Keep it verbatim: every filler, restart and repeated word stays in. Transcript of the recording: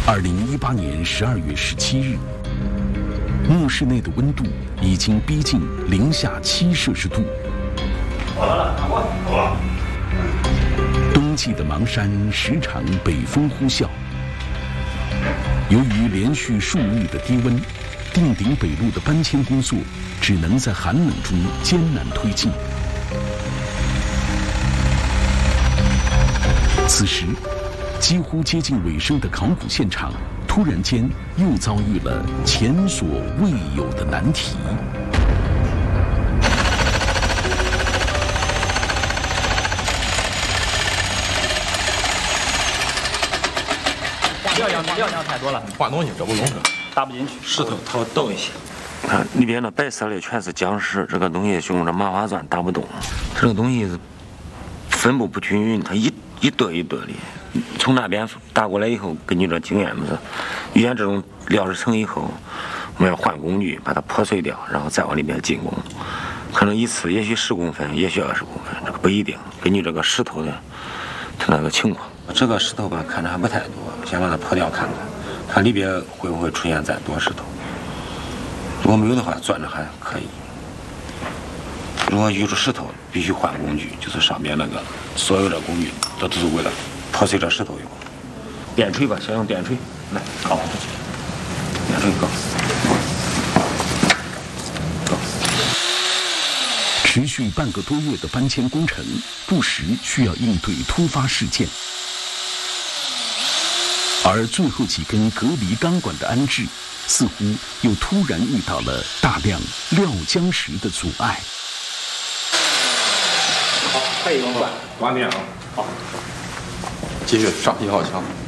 二零一八年十二月十七日，墓室内的温度已经逼近零下七摄氏度。 好了，拿过，好了。 冬季的邙山时常北风呼啸，由于连续数日的低温，定鼎北路的搬迁工作只能在寒冷中艰难推进。此时，几乎接近尾声的考古现场，突然间又遭遇了前所未有的难题。 料量料量太多了， 换东西这不容易， 搭不进去。 石头它陡一些。 看里边的白色的全是浆石，这个东西就用这麻花钻打不动。这个东西分布不均匀，它一一垛一垛的。从那边打过来以后，根据这经验是，遇见这种料质层以后，我们要换工具把它破碎掉，然后再往里面进攻。可能一次也许十公分，也许二十公分，这个不一定，根据这个石头的它那个情况。这个石头吧，看着还不太多，先把它破掉看看，看里边会不会出现再多石头。如果没有的话，钻着还可以。如果遇着石头，必须换工具，就是上面那个所有的工具都都是为了破碎这石头用。电锤吧，先用电锤来搞，电锤搞。 持续半个多月的搬迁工程，不时需要应对突发事件，而最后几根隔离钢管的安置，似乎又突然遇到了大量料浆石的阻碍。 好，可以用断， 断电啊！好，继续上一号墙。